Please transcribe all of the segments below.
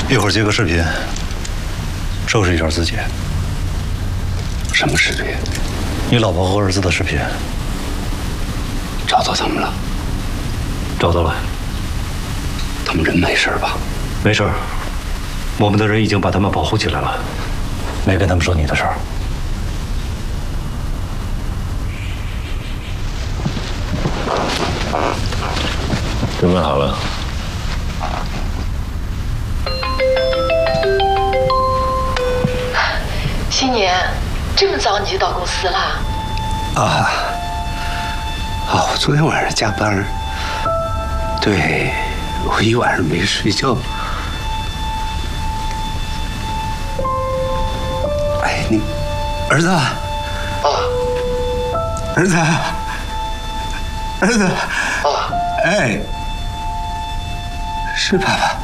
一会儿接个视频，收拾一下自己。 什么视频？ 你老婆和儿子的视频。 找到他们了？ 找到了。 他们人没事吧？ 没事，我们的人已经把他们保护起来了，没跟他们说你的事儿。 准备好了。 新年这么早你就到公司了？ 我昨天晚上加班，对，我一晚上没睡觉。哎，你儿子啊，儿子，哎，是爸爸。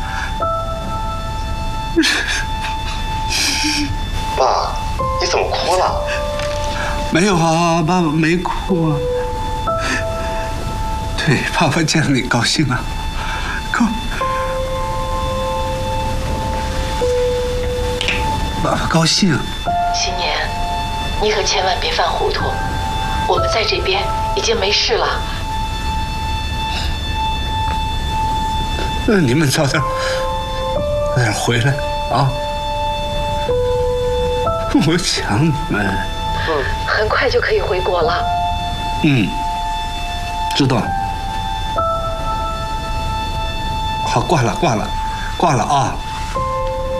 爸，你怎么哭了？ 没有啊，爸爸没哭啊。对，爸爸见了你高兴啊，爸爸高兴。 新年，你可千万别犯糊涂，我们在这边已经没事了。 那你们早点回来啊！我想你们。 很快就可以回国了。 知道。好，挂了啊。